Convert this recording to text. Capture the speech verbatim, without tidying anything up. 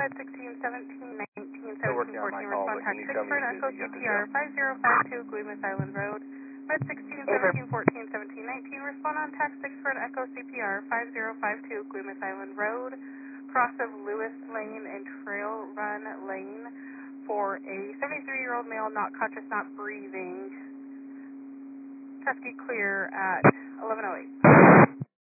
Med sixteen, seventeen, nineteen, Still seventeen, working on my fourteen, call, respond but can tax you six tell me for as an soon Echo as you get the C P R deal? five zero five two, Guaymas Island Road. Med sixteen, seventeen, fourteen, seventeen, nineteen, respond on tax six for an Echo C P R five zero five two, Guaymas Island Road. Cross of Lewis Lane and Trail Run Lane for a seventy-three-year-old male, not conscious, not breathing. Tusky clear at eleven oh eight.